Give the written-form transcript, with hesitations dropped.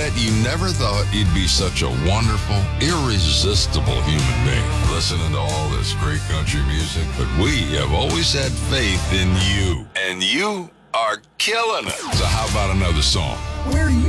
bet you never thought you'd be such a wonderful, irresistible human being, listening to all this great country music. But we have always had faith in you, and you are killing it. So how about another song? Where do you